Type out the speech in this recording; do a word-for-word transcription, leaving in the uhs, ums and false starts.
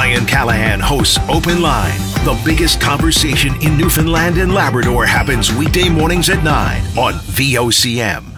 Ryan Callahan hosts Open Line. The biggest conversation in Newfoundland and Labrador happens weekday mornings at nine on V O C M.